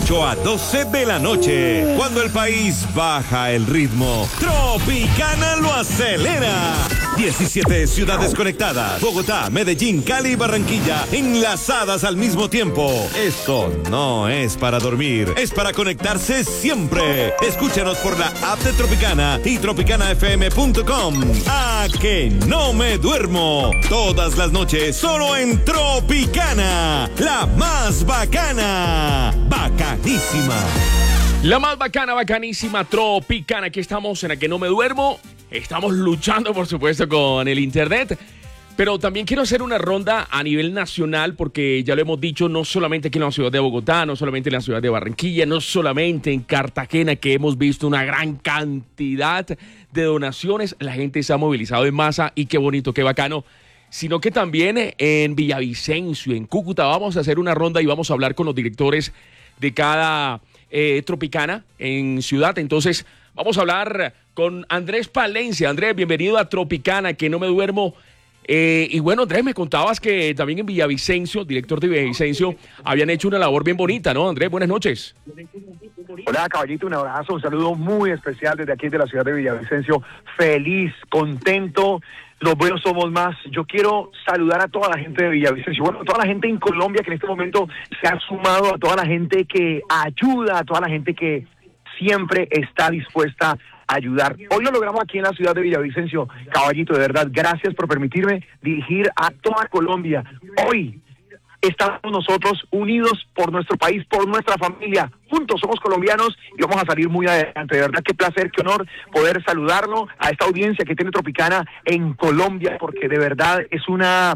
8 a 12 de la noche. Cuando el país baja el ritmo, Tropicana lo acelera. 17 ciudades conectadas. Bogotá, Medellín, Cali y Barranquilla enlazadas al mismo tiempo. Esto no es para dormir, es para conectarse siempre. Escúchanos por la app de Tropicana y tropicanafm.com. ¡A que no me duermo! Todas las noches solo en Tropicana, la más bacana. Bacanísima. La más bacana, bacanísima, Tropicana. Aquí estamos en A que no me duermo. Estamos luchando, por supuesto, con el internet. Pero también quiero hacer una ronda a nivel nacional porque ya lo hemos dicho, no solamente aquí en la ciudad de Bogotá, no solamente en la ciudad de Barranquilla, no solamente en Cartagena, que hemos visto una gran cantidad de donaciones. La gente se ha movilizado en masa y qué bonito, qué bacano. Sino que también en Villavicencio, en Cúcuta, vamos a hacer una ronda y vamos a hablar con los directores de cada Tropicana en ciudad. Entonces, vamos a hablar con Andrés Palencia. Andrés, bienvenido a Tropicana, que no me duermo. Y bueno, Andrés, me contabas que también en Villavicencio, director de Villavicencio, habían hecho una labor bien bonita, ¿no? Andrés, buenas noches. Hola, caballito, un abrazo, un saludo muy especial desde aquí de la ciudad de Villavicencio. Feliz, contento, los buenos somos más. Yo quiero saludar a toda la gente de Villavicencio, bueno, a toda la gente en Colombia que en este momento se ha sumado, a toda la gente que ayuda, a toda la gente que siempre está dispuesta a ayudar. Hoy lo logramos aquí en la ciudad de Villavicencio. Caballito, de verdad, gracias por permitirme dirigir a toda Colombia. Hoy estamos nosotros unidos por nuestro país, por nuestra familia. Juntos somos colombianos y vamos a salir muy adelante. De verdad, qué placer, qué honor poder saludarlo a esta audiencia que tiene Tropicana en Colombia, porque de verdad es una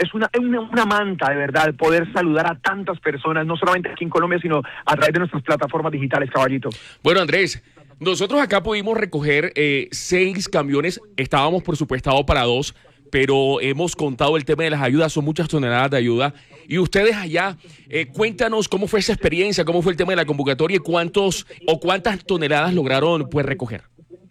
manta, de verdad, poder saludar a tantas personas, no solamente aquí en Colombia, sino a través de nuestras plataformas digitales, caballito. Bueno, Andrés, nosotros acá pudimos recoger 6 camiones, estábamos presupuestados para 2, pero hemos contado el tema de las ayudas, son muchas toneladas de ayuda. Y ustedes allá, cuéntanos cómo fue esa experiencia, cómo fue el tema de la convocatoria y cuántas toneladas lograron pues recoger.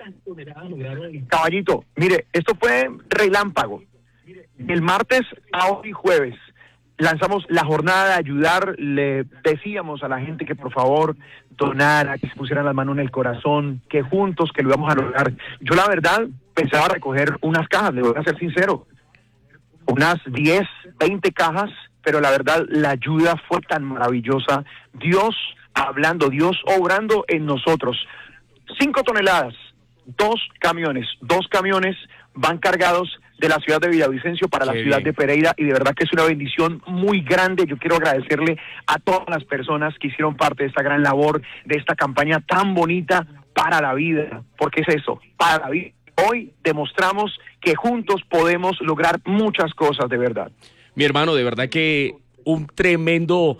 Caballito, mire, esto fue relámpago. El martes a hoy jueves lanzamos la jornada de ayudar, le decíamos a la gente que por favor donara, que se pusieran las manos en el corazón, que juntos, que lo íbamos a lograr. Yo la verdad pensaba recoger unas cajas, le voy a ser sincero, unas 10, 20 cajas, pero la verdad la ayuda fue tan maravillosa. Dios hablando, Dios obrando en nosotros. 5 toneladas, 2 camiones van cargados de la ciudad de Villavicencio para la ciudad de Pereira, y de verdad que es una bendición muy grande. Yo quiero agradecerle a todas las personas que hicieron parte de esta gran labor, de esta campaña tan bonita para la vida, porque es eso, para la vida. Hoy demostramos que juntos podemos lograr muchas cosas, de verdad. Mi hermano, de verdad que un tremendo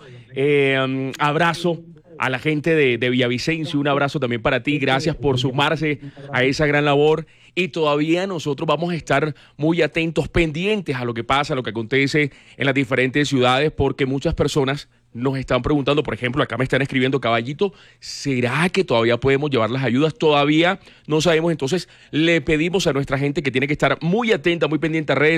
abrazo a la gente de Villavicencio, un abrazo también para ti, gracias por sumarse a esa gran labor, y todavía nosotros vamos a estar muy atentos, pendientes a lo que pasa, a lo que acontece en las diferentes ciudades, porque muchas personas nos están preguntando, por ejemplo, acá me están escribiendo, caballito, ¿será que todavía podemos llevar las ayudas? Todavía no sabemos, entonces le pedimos a nuestra gente que tiene que estar muy atenta, muy pendiente a redes